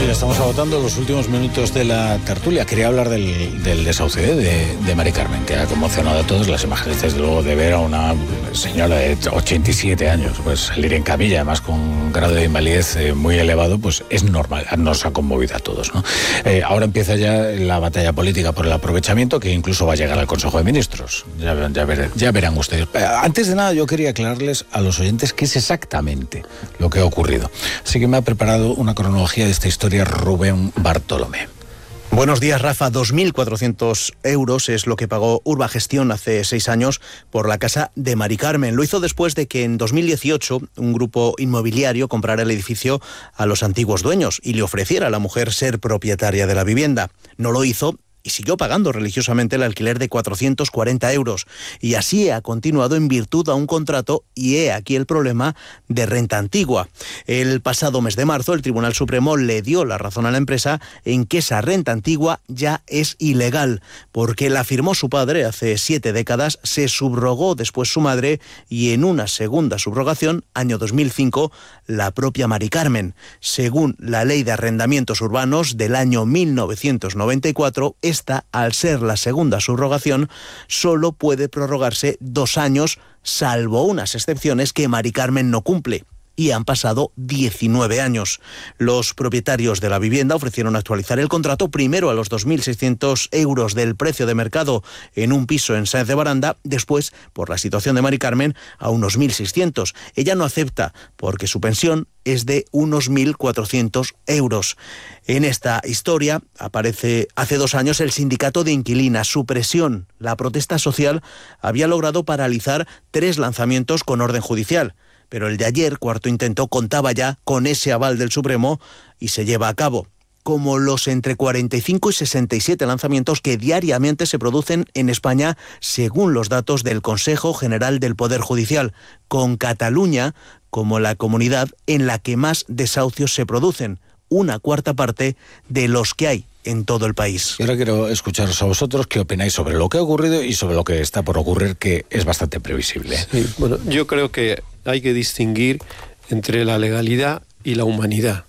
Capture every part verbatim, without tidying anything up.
Mira, estamos agotando los últimos minutos de la tertulia. Quería hablar del, del desahucio de, de Mari Carmen, que ha conmocionado a todos. Las imágenes, desde luego, de ver a una señora de ochenta y siete años pues salir en camilla, además con un grado de invalidez eh, muy elevado, pues es normal, nos ha conmovido a todos, ¿no? Eh, ahora empieza ya la batalla política por el aprovechamiento, que incluso va a llegar al Consejo de Ministros. Ya, ya, ver, ya verán ustedes. Antes de nada, yo quería aclararles a los oyentes qué es exactamente lo que ha ocurrido. Así que me ha preparado una cronología de esta historia Rubén Bartolomé. Buenos días, Rafa. dos mil cuatrocientos euros es lo que pagó Urbagestión hace seis años por la casa de Mari Carmen. Lo hizo después de que en dos mil dieciocho un grupo inmobiliario comprara el edificio a los antiguos dueños y le ofreciera a la mujer ser propietaria de la vivienda. No lo hizo y siguió pagando religiosamente el alquiler de cuatrocientos cuarenta euros. Y así ha continuado en virtud a un contrato, y he aquí el problema de renta antigua. El pasado mes de marzo, el Tribunal Supremo le dio la razón a la empresa en que esa renta antigua ya es ilegal, porque la firmó su padre hace siete décadas, se subrogó después su madre y en una segunda subrogación, año dos mil cinco, la propia Mari Carmen. Según la Ley de Arrendamientos Urbanos del año mil novecientos noventa y cuatro, esta, al ser la segunda subrogación, solo puede prorrogarse dos años, salvo unas excepciones que Mari Carmen no cumple. Y han pasado diecinueve años. Los propietarios de la vivienda ofrecieron actualizar el contrato primero a los dos mil seiscientos euros del precio de mercado en un piso en Sáenz de Baranda, después, por la situación de Mari Carmen, a unos mil seiscientos. Ella no acepta porque su pensión es de unos mil cuatrocientos euros. En esta historia aparece hace dos años el sindicato de inquilinas. Su presión, la protesta social, había logrado paralizar tres lanzamientos con orden judicial. Pero el de ayer, cuarto intento, contaba ya con ese aval del Supremo y se lleva a cabo. Como los entre cuarenta y cinco y sesenta y siete lanzamientos que diariamente se producen en España, según los datos del Consejo General del Poder Judicial, con Cataluña como la comunidad en la que más desahucios se producen, una cuarta parte de los que hay en todo el país. Y ahora quiero escucharos a vosotros qué opináis sobre lo que ha ocurrido y sobre lo que está por ocurrir, que es bastante previsible. Sí, bueno, yo creo que hay que distinguir entre la legalidad y la humanidad.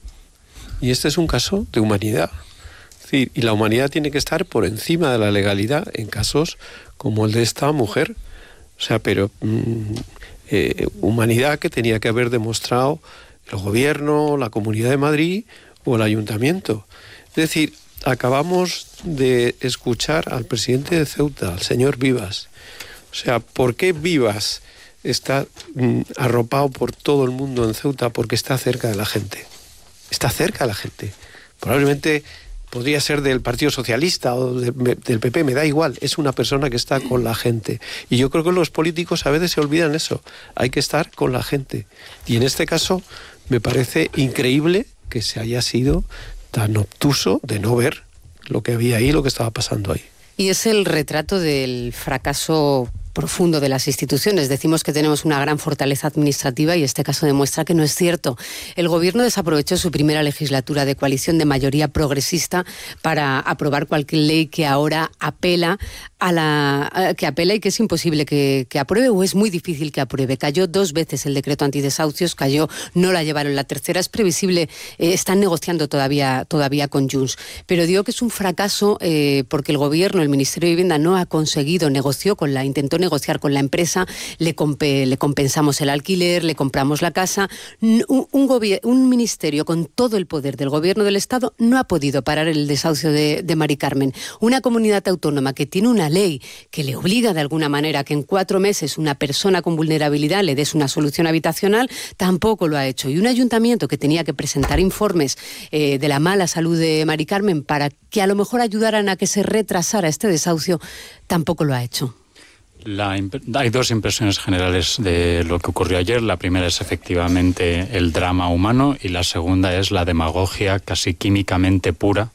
Y este es un caso de humanidad. Es decir, y la humanidad tiene que estar por encima de la legalidad en casos como el de esta mujer. O sea, pero mmm, eh, humanidad que tenía que haber demostrado el gobierno, la Comunidad de Madrid o el ayuntamiento. Es decir, acabamos de escuchar al presidente de Ceuta, al señor Vivas. O sea, ¿por qué Vivas está mm, arropado por todo el mundo en Ceuta? Porque está cerca de la gente. Está cerca de la gente. Probablemente podría ser del Partido Socialista o de, del P P, me da igual. Es una persona que está con la gente. Y yo creo que los políticos a veces se olvidan eso. Hay que estar con la gente. Y en este caso me parece increíble que se haya sido tan obtuso de no ver lo que había ahí, lo que estaba pasando ahí. Y es el retrato del fracaso profundo de las instituciones. Decimos que tenemos una gran fortaleza administrativa y este caso demuestra que no es cierto. El gobierno desaprovechó su primera legislatura de coalición de mayoría progresista para aprobar cualquier ley que ahora apela a la que apela y que es imposible que, que apruebe o es muy difícil que apruebe. Cayó dos veces el decreto antidesahucios, cayó, no la llevaron. La tercera es previsible, eh, están negociando todavía, todavía con Junts. Pero digo que es un fracaso eh, porque el gobierno, el Ministerio de Vivienda no ha conseguido, negoció con la, intentó negociar con la empresa, le, compe, le compensamos el alquiler, le compramos la casa. Un, un, gobier- un ministerio con todo el poder del gobierno del Estado no ha podido parar el desahucio de, de Mari Carmen. Una comunidad autónoma que tiene una ley que le obliga de alguna manera a que en cuatro meses una persona con vulnerabilidad le des una solución habitacional, tampoco lo ha hecho. Y un ayuntamiento que tenía que presentar informes eh, de la mala salud de Mari Carmen para que a lo mejor ayudaran a que se retrasara este desahucio, tampoco lo ha hecho. La, hay dos impresiones generales de lo que ocurrió ayer. La primera es efectivamente el drama humano y la segunda es la demagogia casi químicamente pura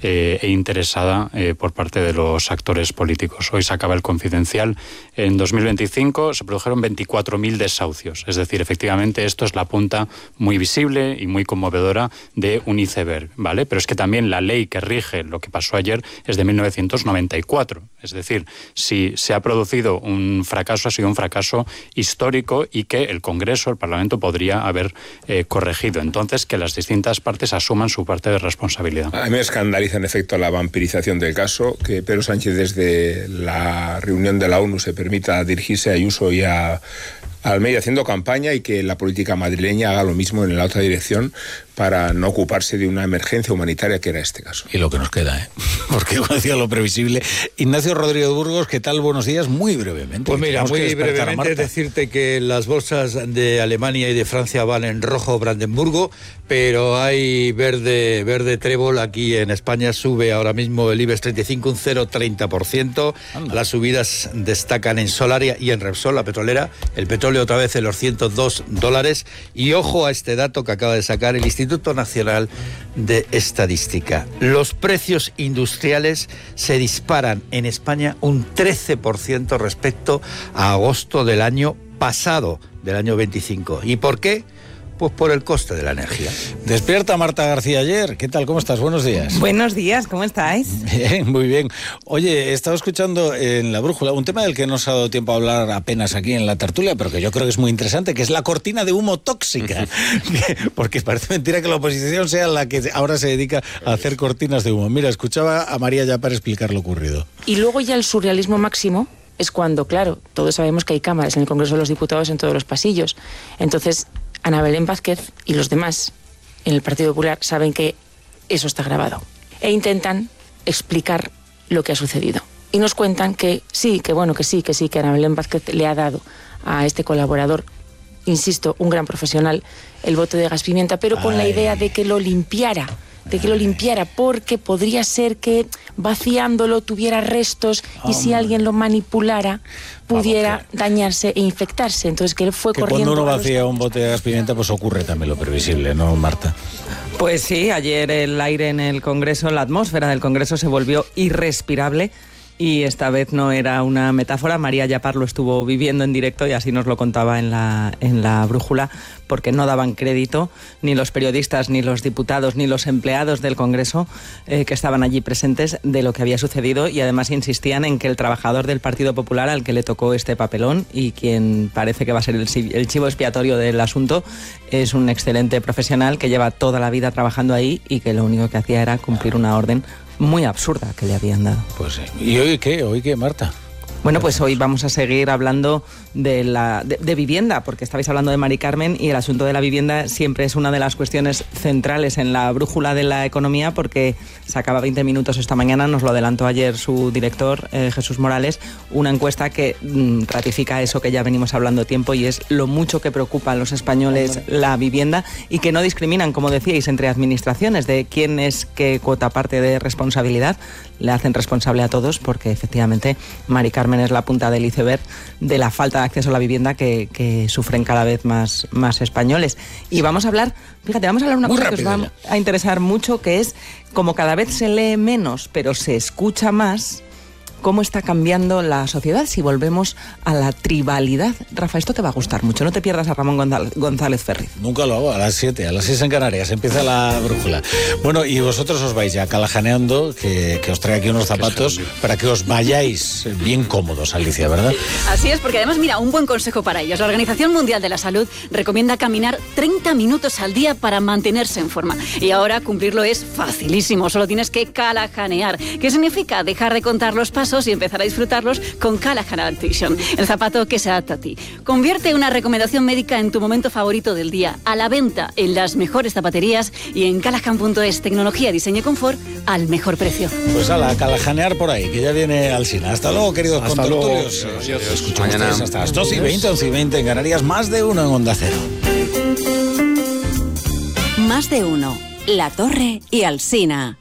eh, e interesada eh, por parte de los actores políticos. Hoy se acaba el Confidencial. En dos mil veinticinco se produjeron veinticuatro mil desahucios. Es decir, efectivamente, esto es la punta muy visible y muy conmovedora de un iceberg, ¿vale? Pero es que también la ley que rige lo que pasó ayer es de mil novecientos noventa y cuatro. Es decir, si se ha producido un fracaso, ha sido un fracaso histórico y que el Congreso, el Parlamento, podría haber eh, corregido. Entonces, que las distintas partes asuman su parte de responsabilidad. A mí me escandaliza, en efecto, la vampirización del caso, que Pedro Sánchez desde la reunión de la ONU se permita dirigirse a Ayuso y a Almeida haciendo campaña, y que la política madrileña haga lo mismo en la otra dirección para no ocuparse de una emergencia humanitaria que era este caso. Y lo que nos queda, ¿eh? Porque como decía, lo previsible. Ignacio Rodríguez Burgos, ¿qué tal? Buenos días, muy brevemente. Pues mira, muy brevemente decirte que las bolsas de Alemania y de Francia van en rojo Brandenburgo, pero hay verde verde trébol. Aquí en España sube ahora mismo el IBEX treinta y cinco un cero coma treinta por ciento. Las subidas destacan en Solaria y en Repsol, la petrolera. El petróleo otra vez en los ciento dos dólares. Y ojo a este dato que acaba de sacar el Instituto Nacional de Estadística. Los precios industriales se disparan en España un trece por ciento respecto a agosto del año pasado, del año veinticinco. ¿Y por qué? Pues por el coste de la energía. Despierta Marta García Ayer. ¿Qué tal? ¿Cómo estás? Buenos días. Buenos días, ¿cómo estáis? Bien, muy bien. Oye, he estado escuchando en La Brújula un tema del que no se ha dado tiempo a hablar apenas aquí en la tertulia, pero que yo creo que es muy interesante, que es la cortina de humo tóxica. Porque parece mentira que la oposición sea la que ahora se dedica a hacer cortinas de humo. Mira, escuchaba a María ya para explicar lo ocurrido. Y luego ya el surrealismo máximo es cuando, claro, todos sabemos que hay cámaras en el Congreso de los Diputados en todos los pasillos. Entonces, Ana Belén Vázquez y los demás en el Partido Popular saben que eso está grabado e intentan explicar lo que ha sucedido. Y nos cuentan que sí, que bueno, que sí, que sí, que Ana Belén Vázquez le ha dado a este colaborador, insisto, un gran profesional, el voto de gas pimienta, pero con Ay. la idea de que lo limpiara, de que lo limpiara, porque podría ser que vaciándolo tuviera restos y oh, si alguien lo manipulara pudiera Vamos, que... dañarse e infectarse. Entonces que él fue que corriendo. Cuando uno vacía un bote de gas pimienta, pues ocurre también lo previsible, ¿no, Marta? Pues sí, ayer el aire en el Congreso, la atmósfera del Congreso se volvió irrespirable. Y esta vez no era una metáfora. María Yapar lo estuvo viviendo en directo y así nos lo contaba en la, en la Brújula, porque no daban crédito ni los periodistas, ni los diputados, ni los empleados del Congreso eh, que estaban allí presentes de lo que había sucedido, y además insistían en que el trabajador del Partido Popular al que le tocó este papelón y quien parece que va a ser el, el chivo expiatorio del asunto es un excelente profesional que lleva toda la vida trabajando ahí y que lo único que hacía era cumplir una orden muy absurda que le habían dado. Pues sí. ¿Y hoy qué? ¿Hoy qué, Marta? Bueno, pues hoy vamos a seguir hablando de, la, de, de vivienda, porque estabais hablando de Mari Carmen y el asunto de la vivienda siempre es una de las cuestiones centrales en la brújula de la economía, porque sacaba veinte minutos esta mañana, nos lo adelantó ayer su director, eh, Jesús Morales, una encuesta que mm, ratifica eso que ya venimos hablando tiempo, y es lo mucho que preocupa a los españoles la vivienda, y que no discriminan, como decíais, entre administraciones de quién es qué cuota parte de responsabilidad. Le hacen responsable a todos, porque efectivamente Mari Carmen es la punta del iceberg de la falta de acceso a la vivienda que, que sufren cada vez más, más españoles. Y vamos a hablar, fíjate, vamos a hablar de una Muy cosa que os va ya. a interesar mucho, que es como cada vez se lee menos, pero se escucha más, cómo está cambiando la sociedad si volvemos a la tribalidad. Rafa, esto te va a gustar mucho, no te pierdas a Ramón González, González Ferriz. Nunca lo hago, a las siete, a las seis en Canarias, empieza la brújula. Bueno, y vosotros os vais ya calajaneando, que, que os trae aquí unos zapatos para que os vayáis bien cómodos, Alicia, ¿verdad? Así es, porque además, mira, un buen consejo para ellos. La Organización Mundial de la Salud recomienda caminar treinta minutos al día para mantenerse en forma. Y ahora cumplirlo es facilísimo, solo tienes que calajanear. ¿Qué significa? Dejar de contar los pasos y empezar a disfrutarlos con Callahan Adaptation, el zapato que se adapta a ti. Convierte una recomendación médica en tu momento favorito del día. A la venta en las mejores zapaterías y en callahan punto es. Tecnología, diseño y confort al mejor precio. Pues a la calajanear por ahí, que ya viene Alsina. Hasta luego, queridos hasta contertulios. Escucho ustedes hasta las doce y veinte, once y veinte en Canarias. Más de uno en Onda Cero. Más de uno. La Torre y Alsina.